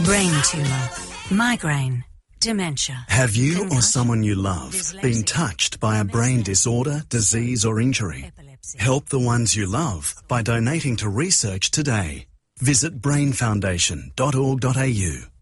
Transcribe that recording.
Brain tumour, migraine, dementia. Have you or someone you love been touched by a brain disorder, disease or injury? Help the ones you love by donating to research today. Visit brainfoundation.org.au.